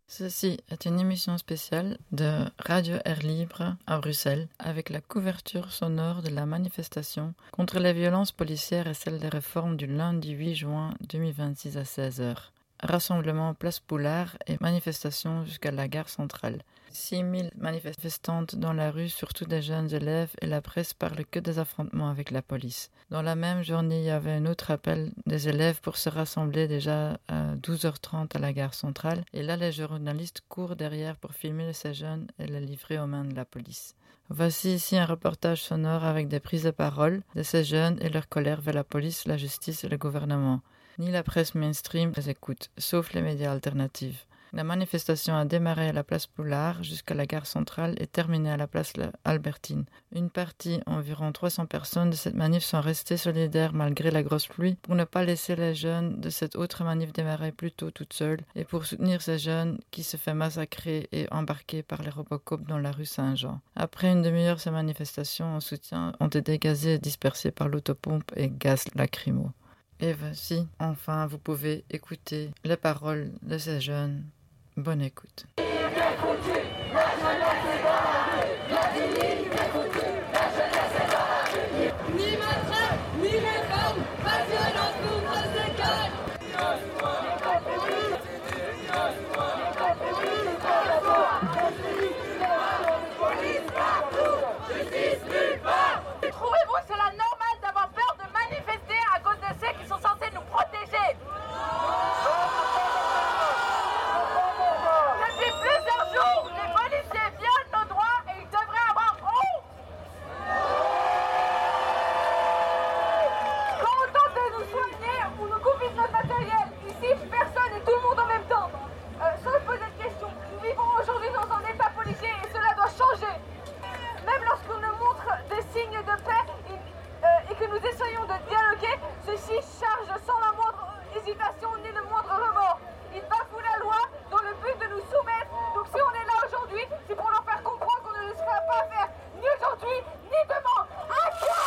Ceci est une émission spéciale de Radio Air Libre à Bruxelles avec la couverture sonore de la manifestation contre les violences policières et celle des réformes du lundi 8 juin 2026 à 16h. Rassemblement Place Boulard et manifestation jusqu'à la gare centrale. 6000 manifestantes dans la rue, surtout des jeunes élèves, et la presse parle que des affrontements avec la police. Dans la même journée, il y avait un autre appel des élèves pour se rassembler déjà à 12h30 à la gare centrale. Et là, les journalistes courent derrière pour filmer ces jeunes et les livrer aux mains de la police. Voici ici un reportage sonore avec des prises de parole de ces jeunes et leur colère vers la police, la justice et le gouvernement. Ni la presse mainstream les écoute, sauf les médias alternatifs. La manifestation a démarré à la place Boulard jusqu'à la gare centrale et terminé à la place Albertine. Une partie, environ 300 personnes de cette manif sont restées solidaires malgré la grosse pluie pour ne pas laisser les jeunes de cette autre manif démarrer plus tôt toutes seules et pour soutenir ces jeunes qui se fait massacrer et embarquer par les Robocop dans la rue Saint-Jean. Après une demi-heure, ces manifestations en soutien ont été gazées et dispersées par l'autopompe et gaz lacrymo. Et voici, enfin, vous pouvez écouter les paroles de ces jeunes. Bonne écoute. Ni matraque, ni réforme, pas de violence pour nos écoles. Trouvez-vous cela normal d'avoir peur de manifester à cause de ceux qui sont censés nous protéger? Depuis plusieurs jours, les policiers violent nos droits et ils devraient avoir honte. Quand on tente de nous soigner, on nous confisque notre matériel. Ici, personne et tout le monde en même temps. Sans se poser de questions, nous vivons aujourd'hui dans un état policier et cela doit changer. Même lorsqu'on nous montre des signes de paix et que nous essayons de dialoguer, ceux-ci